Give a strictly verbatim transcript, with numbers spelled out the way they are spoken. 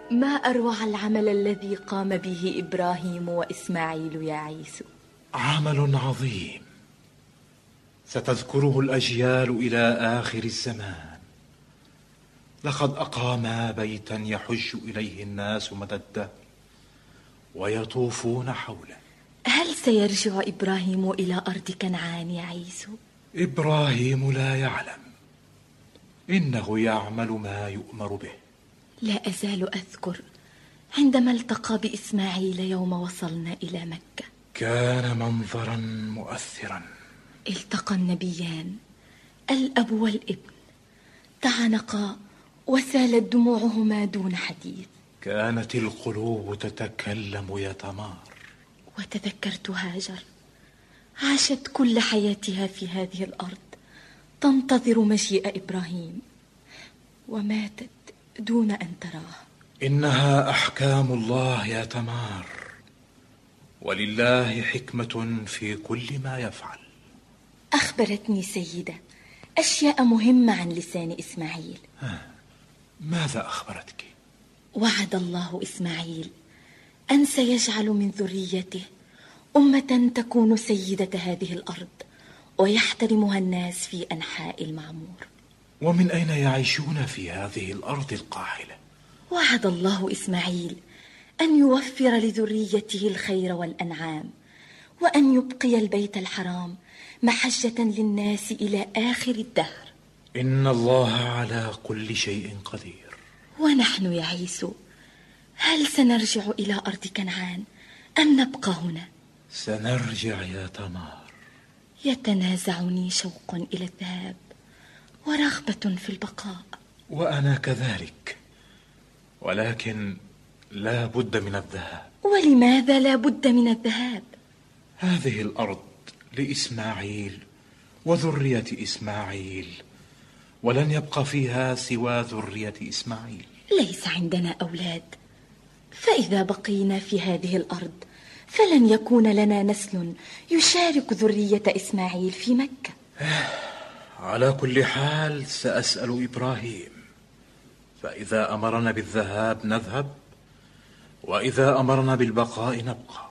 ما أروع العمل الذي قام به إبراهيم وإسماعيل يا عيسو. عمل عظيم ستذكره الأجيال إلى آخر الزمان. لقد أقاما بيتا يحج إليه الناس مدى الدهر ويطوفون حوله. هل سيرجع إبراهيم إلى أرض كنعان يا عيسو؟ إبراهيم لا يعلم، إنه يعمل ما يؤمر به. لا أزال أذكر عندما التقى بإسماعيل يوم وصلنا إلى مكة، كان منظرا مؤثرا. التقى النبيان الأب والابن، تعانقا وسالت دموعهما دون حديث. كانت القلوب تتكلم يا تمار. وتذكرت هاجر، عاشت كل حياتها في هذه الأرض تنتظر مجيء إبراهيم، وماتت دون أن تراه. إنها أحكام الله يا تمار، ولله حكمة في كل ما يفعل. أخبرتني سيدة أشياء مهمة عن لسان إسماعيل. ها. ماذا أخبرتك؟ وعد الله إسماعيل أن سيجعل من ذريته أمة تكون سيدة هذه الأرض ويحترمها الناس في أنحاء المعمور. ومن أين يعيشون في هذه الأرض القاحلة؟ وعد الله إسماعيل أن يوفر لذريته الخير والأنعام، وأن يبقي البيت الحرام محجة للناس إلى آخر الدهر. إن الله على كل شيء قدير. ونحن يا عيسو، هل سنرجع إلى أرض كنعان أم نبقى هنا؟ سنرجع يا تمار. يتنازعني شوق إلى الذهاب ورغبة في البقاء. وأنا كذلك، ولكن لا بد من الذهاب. ولماذا لا بد من الذهاب؟ هذه الأرض لإسماعيل وذرية إسماعيل، ولن يبقى فيها سوى ذرية إسماعيل. ليس عندنا أولاد، فإذا بقينا في هذه الأرض فلن يكون لنا نسل يشارك ذرية إسماعيل في مكة. على كل حال سأسأل إبراهيم، فإذا أمرنا بالذهاب نذهب، وإذا أمرنا بالبقاء نبقى.